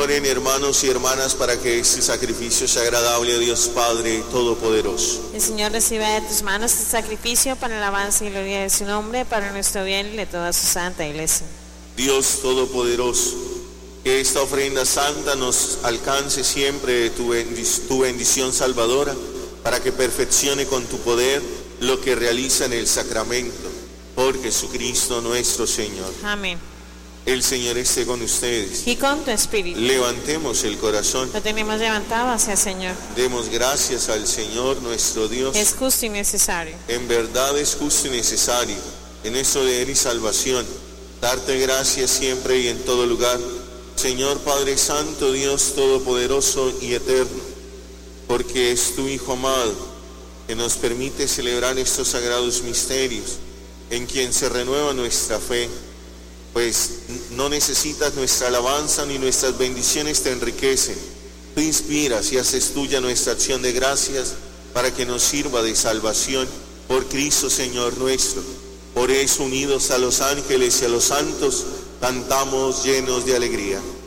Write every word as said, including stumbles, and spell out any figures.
Oren, hermanos y hermanas, para que este sacrificio sea agradable a Dios Padre Todopoderoso. El Señor reciba de tus manos este sacrificio para la alabanza y gloria de su nombre, para nuestro bien y de toda su santa iglesia. Dios Todopoderoso, que esta ofrenda santa nos alcance siempre de tu, bendic- tu bendición salvadora, para que perfeccione con tu poder lo que realiza en el sacramento. Por Jesucristo nuestro Señor. Amén. El Señor esté con ustedes. Y con tu espíritu. Levantemos el corazón. Lo tenemos levantado hacia el Señor. Demos gracias al Señor nuestro Dios. Es justo y necesario. En verdad es justo y necesario, en nuestro deber y salvación, darte gracias siempre y en todo lugar, Señor Padre Santo, Dios Todopoderoso y Eterno, porque es tu Hijo amado, que nos permite celebrar estos sagrados misterios, en quien se renueva nuestra fe, pues no necesitas nuestra alabanza ni nuestras bendiciones te enriquecen. Tú inspiras y haces tuya nuestra acción de gracias para que nos sirva de salvación por Cristo Señor nuestro. Por eso, unidos a los ángeles y a los santos, cantamos llenos de alegría.